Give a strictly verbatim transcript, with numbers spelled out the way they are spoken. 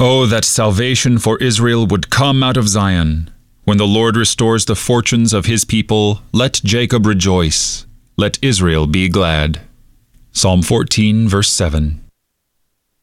Oh, that salvation for Israel would come out of Zion. When the Lord restores the fortunes of his people, let Jacob rejoice. Let Israel be glad. Psalm fourteen, verse seven.